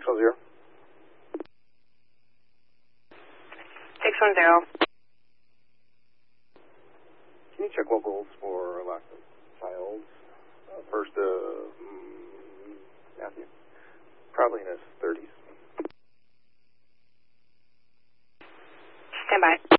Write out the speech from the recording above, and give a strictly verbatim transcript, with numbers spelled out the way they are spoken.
six one zero. six one zero. Can you check locals for Alaska child? Uh, first, uh, mm, Matthew. Probably in his thirties. Stand by.